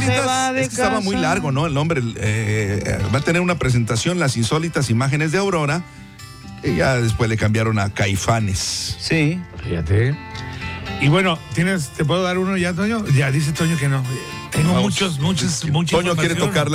Es que estaba muy largo, ¿no? El nombre. Va a tener una presentación, Las insólitas imágenes de Aurora. Y ya después le cambiaron a Caifanes. Sí. Fíjate. Y bueno, ¿te puedo dar uno ya, Toño? Ya dice Toño que no. Tengo muchos. Toño quiere tocar